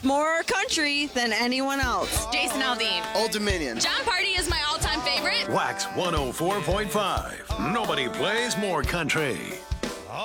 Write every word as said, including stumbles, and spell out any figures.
more country than anyone else. Jason Aldean. Old Dominion. John Party is my all-time favorite. Wax one oh four point five. Nobody plays more country.